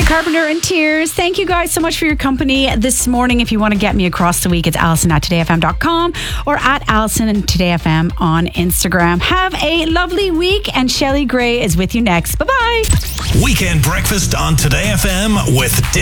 Carpenter and Tears. Thank you guys so much for your company this morning. If you want to get me across the week, it's Alison at todayfm.com or at Alison and todayfm on Instagram. Have a lovely week, and Shelley Gray is with you next. Bye-bye. Weekend Breakfast on Today FM with